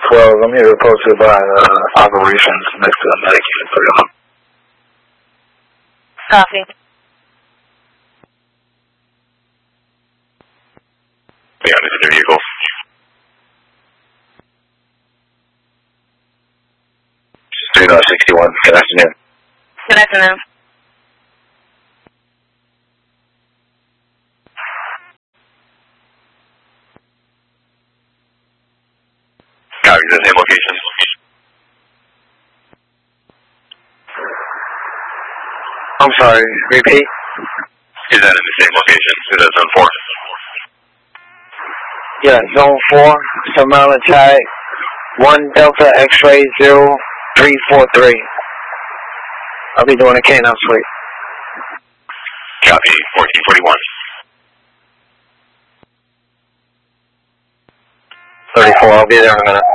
12, I'm here to post by operations next to the medic unit for you. Copy. Yeah, this is the vehicle. Studio 61, good afternoon. Good afternoon. Copy, the same location. I'm sorry, repeat? Is that in the same location? Is that zone 4? Yeah, zone 4, Samala tag, 1 Delta X-ray 0343. I'll be doing a canine sweep. Copy, 1441. 34, I'll be there in a minute.